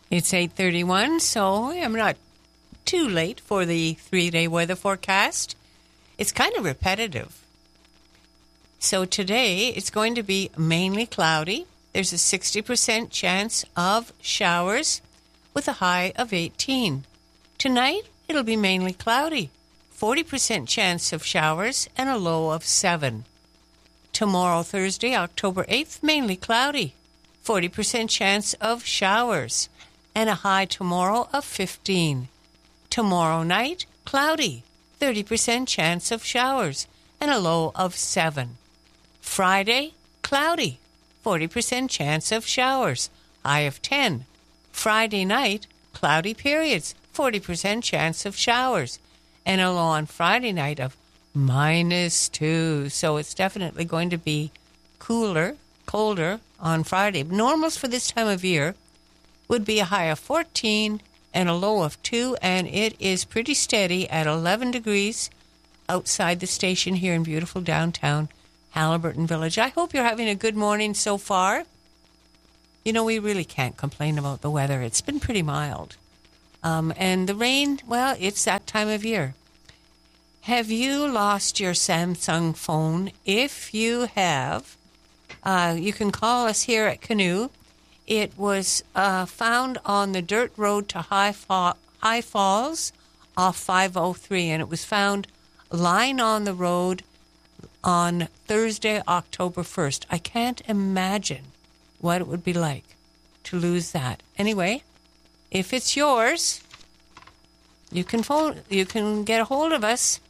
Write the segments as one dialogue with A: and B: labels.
A: It's 8:31, so I'm not too late for the 3-day weather forecast. It's kind of repetitive. So today it's going to be mainly cloudy. There's a 60% chance of showers with a high of 18. Tonight it'll be mainly cloudy. 40% chance of showers and a low of 7. Tomorrow, Thursday, October 8th, mainly cloudy. 40% chance of showers and a high tomorrow of 15. Tomorrow night, cloudy. 30% chance of showers and a low of 7. Friday, cloudy. 40% chance of showers, high of 10. Friday night, cloudy periods. 40% chance of showers and a low on Friday night of -2. So it's definitely going to be colder on Friday. Normals for this time of year would be a high of 14 and a low of 2, and it is pretty steady at 11 degrees outside the station here in beautiful downtown Haliburton Village. I hope you're having a good morning so far. You know, we really can't complain about the weather. It's been pretty mild. And the rain, well, it's that time of year. Have you lost your Samsung phone? If you have, you can call us here at Canoe. It was found on the dirt road to High Falls off 503, and it was found lying on the road on Thursday, October 1st. I can't imagine what it would be like to lose that. Anyway, if it's yours, you can get a hold of us.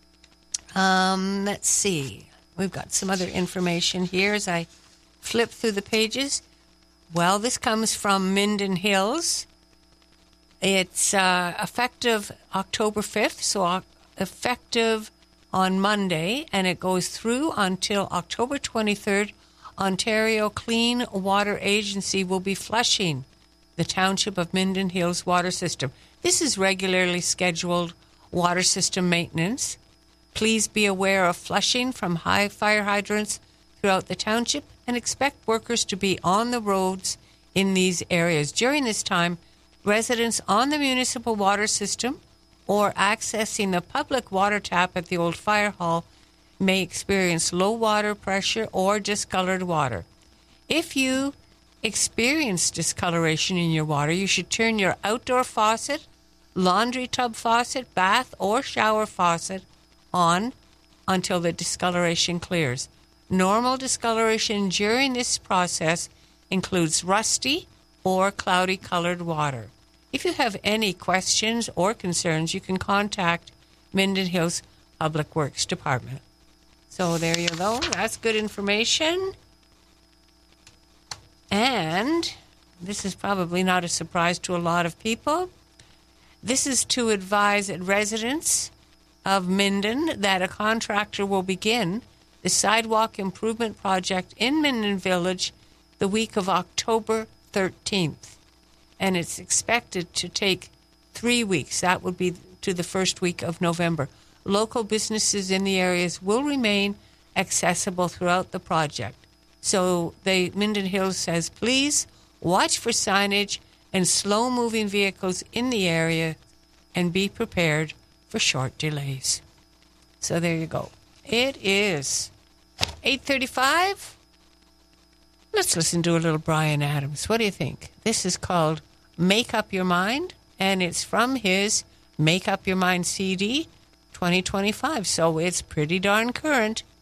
A: Let's see. We've got some other information here as I flip through the pages. Well, this comes from Minden Hills. It's effective October 5th, so effective on Monday, and it goes through until October 23rd. Ontario Clean Water Agency will be flushing the Township of Minden Hills water system. This is regularly scheduled water system maintenance. Please be aware of flushing from high fire hydrants throughout the township and expect workers to be on the roads in these areas. During this time, residents on the municipal water system or accessing the public water tap at the old fire hall may experience low water pressure or discolored water. If you experience discoloration in your water, you should turn your outdoor faucet, laundry tub faucet, bath, or shower faucet on until the discoloration clears. Normal discoloration during this process includes rusty or cloudy colored water. If you have any questions or concerns, you can contact Minden Hills Public Works Department. So there you go. That's good information. And this is probably not a surprise to a lot of people. This is to advise residents of Minden that a contractor will begin the sidewalk improvement project in Minden Village the week of October 13th. And it's expected to take 3 weeks. That would be to the first week of November. Local businesses in the areas will remain accessible throughout the project. So Minden Hills says, please watch for signage and slow-moving vehicles in the area and be prepared for short delays. So there you go. It is 8:35. Let's listen to a little Bryan Adams. What do you think? This is called Make Up Your Mind, and it's from his Make Up Your Mind CD 2025. So it's pretty darn current.